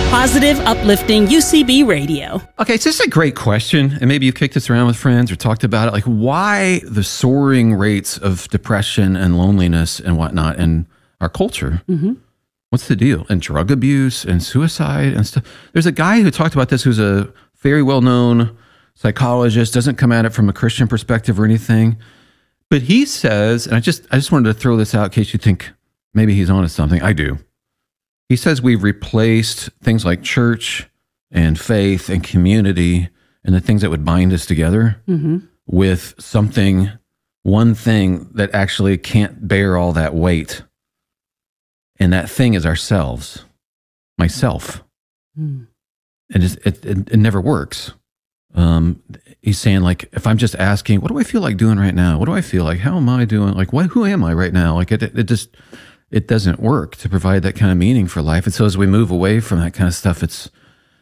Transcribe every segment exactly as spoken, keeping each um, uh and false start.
Positive, uplifting U C B radio. Okay, so this is a great question, and maybe you kicked this around with friends or talked about it. Like, why the soaring rates of depression and loneliness and whatnot in our culture? Mm-hmm. What's the deal? And drug abuse and suicide and stuff. There's a guy who talked about this who's a very well-known psychologist, doesn't come at it from a Christian perspective or anything, but he says, and I just I just wanted to throw this out in case you think maybe he's onto something. I do. He says we've replaced things like church and faith and community and the things that would bind us together mm-hmm. with something, one thing that actually can't bear all that weight. And that thing is ourselves, myself. Mm. And it, it, it never works. Um, he's saying, like, if I'm just asking, what do I feel like doing right now? What do I feel like? How am I doing? Like, what, who am I right now? Like, it, it just... it doesn't work to provide that kind of meaning for life. And so as we move away from that kind of stuff, it's,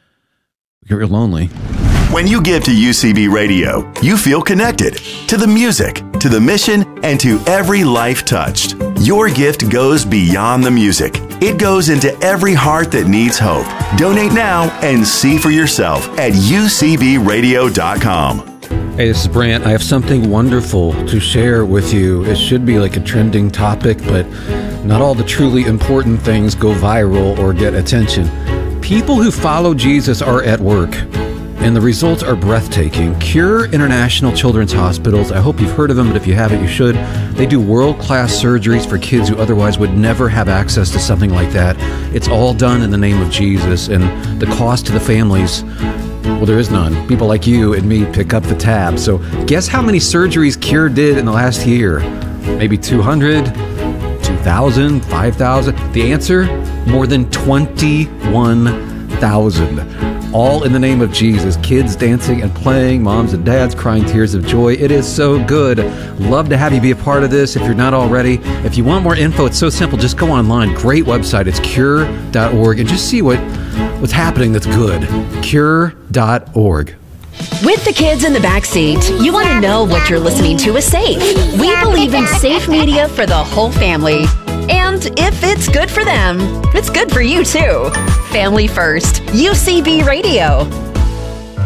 you're lonely. When you give to U C B Radio, you feel connected to the music, to the mission, and to every life touched. Your gift goes beyond the music. It goes into every heart that needs hope. Donate now and see for yourself at U C B radio dot com. Hey, this is Brant. I have something wonderful to share with you. It should be like a trending topic, but not all the truly important things go viral or get attention. People who follow Jesus are at work, and the results are breathtaking. Cure International Children's Hospitals, I hope you've heard of them, but if you haven't, you should. They do world-class surgeries for kids who otherwise would never have access to something like that. It's all done in the name of Jesus, and the cost to the families, well, there is none. People like you and me pick up the tab. So guess how many surgeries Cure did in the last year? Maybe two hundred, two thousand, five thousand? The answer? More than twenty-one thousand. All in the name of Jesus. Kids dancing and playing, moms and dads crying tears of joy. It is so good. Love to have you be a part of this if you're not already. If you want more info, it's so simple. Just go online. Great website. It's cure dot org and just see what, what's happening that's good. cure dot org. With the kids in the backseat, you want to know what you're listening to is safe. We believe in safe media for the whole family. And if it's good for them, it's good for you too. Family first. U C B Radio.